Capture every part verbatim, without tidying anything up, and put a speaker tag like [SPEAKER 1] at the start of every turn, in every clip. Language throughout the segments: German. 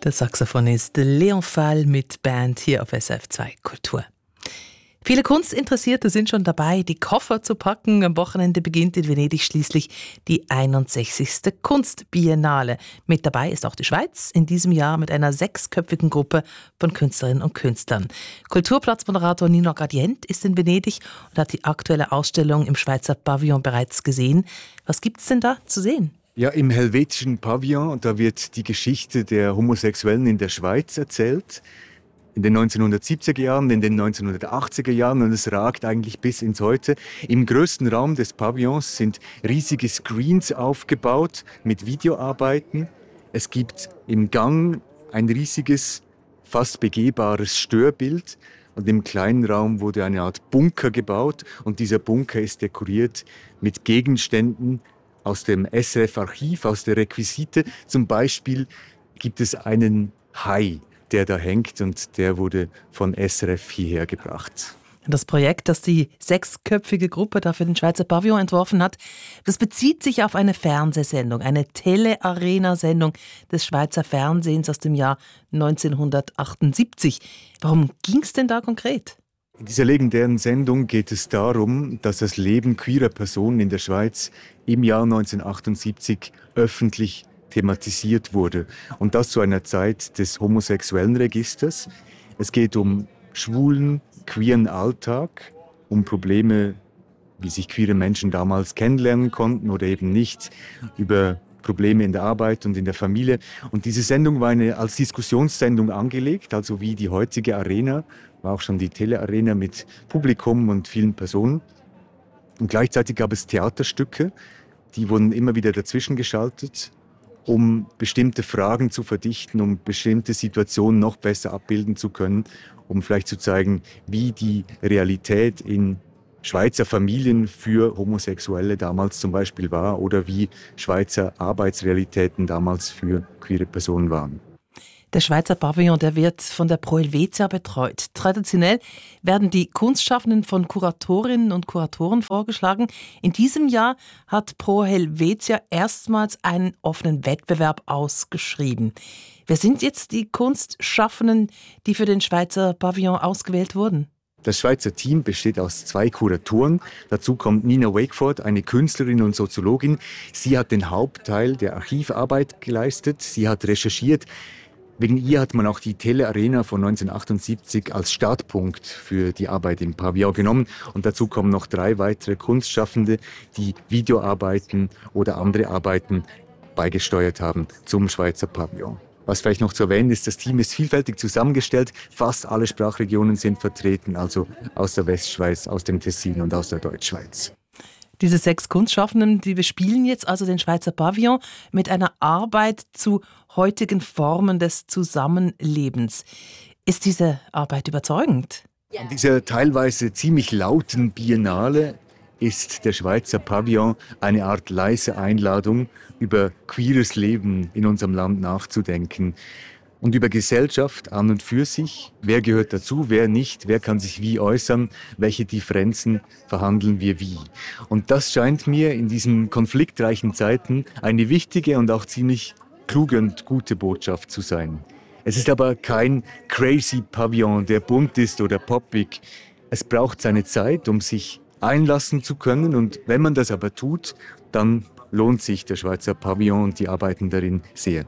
[SPEAKER 1] Der Saxophonist Leon Fall mit Band hier auf S R F zwei Kultur. Viele Kunstinteressierte sind schon dabei, die Koffer zu packen. Am Wochenende beginnt in Venedig schließlich die einundsechzigste Kunstbiennale. Mit dabei ist auch die Schweiz, in diesem Jahr mit einer sechsköpfigen Gruppe von Künstlerinnen und Künstlern. Kulturplatzmoderator Nino Gradient ist in Venedig und hat die aktuelle Ausstellung im Schweizer Pavillon bereits gesehen. Was gibt's denn da zu sehen?
[SPEAKER 2] Ja, im helvetischen Pavillon, da wird die Geschichte der Homosexuellen in der Schweiz erzählt. In den neunzehnhundertsiebziger Jahren, in den neunzehnhundertachtziger Jahren, und es ragt eigentlich bis ins Heute. Im größten Raum des Pavillons sind riesige Screens aufgebaut mit Videoarbeiten. Es gibt im Gang ein riesiges, fast begehbares Störbild. Und im kleinen Raum wurde eine Art Bunker gebaut. Und dieser Bunker ist dekoriert mit Gegenständen aus dem S R F-Archiv, aus der Requisite. Zum Beispiel gibt es einen Hai, der da hängt, und der wurde von S R F hierher gebracht.
[SPEAKER 1] Das Projekt, das die sechsköpfige Gruppe da für den Schweizer Pavillon entworfen hat, das bezieht sich auf eine Fernsehsendung, eine Tele-Arena-Sendung des Schweizer Fernsehens aus dem Jahr neunzehnhundertachtundsiebzig. Warum ging es denn da konkret?
[SPEAKER 2] In dieser legendären Sendung geht es darum, dass das Leben queerer Personen in der Schweiz im Jahr neunzehnhundertachtundsiebzig öffentlich thematisiert wurde. Und das zu einer Zeit des homosexuellen Registers. Es geht um schwulen, queeren Alltag, um Probleme, wie sich queere Menschen damals kennenlernen konnten oder eben nicht, über Probleme in der Arbeit und in der Familie. Und diese Sendung war eine, als Diskussionssendung angelegt, also wie die heutige Arena, war auch schon die Tele-Arena mit Publikum und vielen Personen. Und gleichzeitig gab es Theaterstücke, die wurden immer wieder dazwischen geschaltet, um bestimmte Fragen zu verdichten, um bestimmte Situationen noch besser abbilden zu können, um vielleicht zu zeigen, wie die Realität in Schweizer Familien für Homosexuelle damals zum Beispiel war oder wie Schweizer Arbeitsrealitäten damals für queere Personen waren.
[SPEAKER 1] Der Schweizer Pavillon, der wird von der Pro Helvetia betreut. Traditionell werden die Kunstschaffenden von Kuratorinnen und Kuratoren vorgeschlagen. In diesem Jahr hat Pro Helvetia erstmals einen offenen Wettbewerb ausgeschrieben. Wer sind jetzt die Kunstschaffenden, die für den Schweizer Pavillon ausgewählt wurden?
[SPEAKER 2] Das Schweizer Team besteht aus zwei Kuratoren. Dazu kommt Nina Wakeford, eine Künstlerin und Soziologin. Sie hat den Hauptteil der Archivarbeit geleistet. Sie hat recherchiert. Wegen ihr hat man auch die Tele-Arena von neunzehnhundertachtundsiebzig als Startpunkt für die Arbeit im Pavillon genommen. Und dazu kommen noch drei weitere Kunstschaffende, die Videoarbeiten oder andere Arbeiten beigesteuert haben zum Schweizer Pavillon. Was vielleicht noch zu erwähnen ist, das Team ist vielfältig zusammengestellt. Fast alle Sprachregionen sind vertreten, also aus der Westschweiz, aus dem Tessin und aus der Deutschschweiz.
[SPEAKER 1] Diese sechs Kunstschaffenden, die bespielen jetzt also den Schweizer Pavillon mit einer Arbeit zu heutigen Formen des Zusammenlebens. Ist diese Arbeit überzeugend?
[SPEAKER 2] An dieser teilweise ziemlich lauten Biennale ist der Schweizer Pavillon eine Art leise Einladung, über queeres Leben in unserem Land nachzudenken. Und über Gesellschaft an und für sich, wer gehört dazu, wer nicht, wer kann sich wie äußern, welche Differenzen verhandeln wir wie. Und das scheint mir in diesen konfliktreichen Zeiten eine wichtige und auch ziemlich kluge und gute Botschaft zu sein. Es ist aber kein crazy Pavillon, der bunt ist oder poppig. Es braucht seine Zeit, um sich einlassen zu können, und wenn man das aber tut, dann lohnt sich der Schweizer Pavillon und die Arbeiten darin sehr.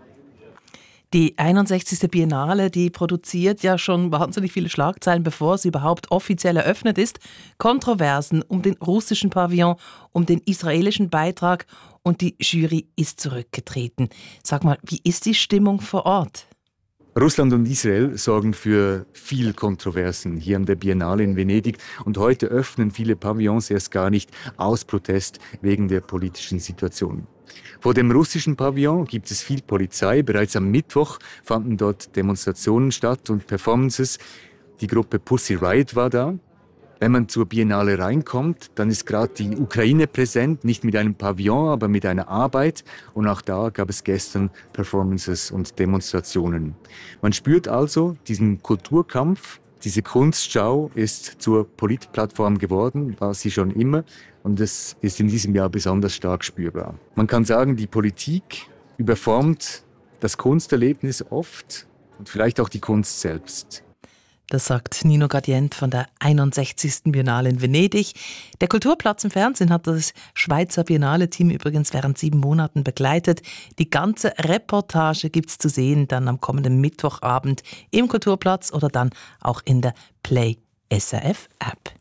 [SPEAKER 1] Die einundsechzigste Biennale, die produziert ja schon wahnsinnig viele Schlagzeilen, bevor sie überhaupt offiziell eröffnet ist. Kontroversen um den russischen Pavillon, um den israelischen Beitrag, und die Jury ist zurückgetreten. Sag mal, wie ist die Stimmung vor Ort?
[SPEAKER 2] Russland und Israel sorgen für viel Kontroversen hier an der Biennale in Venedig. Und heute öffnen viele Pavillons erst gar nicht aus Protest wegen der politischen Situation. Vor dem russischen Pavillon gibt es viel Polizei. Bereits am Mittwoch fanden dort Demonstrationen statt und Performances. Die Gruppe Pussy Riot war da. Wenn man zur Biennale reinkommt, dann ist gerade die Ukraine präsent, nicht mit einem Pavillon, aber mit einer Arbeit. Und auch da gab es gestern Performances und Demonstrationen. Man spürt also diesen Kulturkampf. Diese Kunstschau ist zur Politplattform geworden, war sie schon immer. Und es ist in diesem Jahr besonders stark spürbar. Man kann sagen, die Politik überformt das Kunsterlebnis oft und vielleicht auch die Kunst selbst.
[SPEAKER 1] Das sagt Nino Gradient von der einundsechzigsten Biennale in Venedig. Der Kulturplatz im Fernsehen hat das Schweizer Biennale-Team übrigens während sieben Monaten begleitet. Die ganze Reportage gibt's zu sehen dann am kommenden Mittwochabend im Kulturplatz oder dann auch in der Play S R F App.